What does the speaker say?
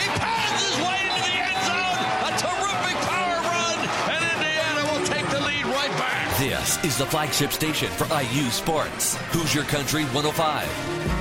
He pounds his way into the end zone. A terrific power run, and Indiana will take the lead right back. This is the flagship station for IU Sports. Hoosier Country 105.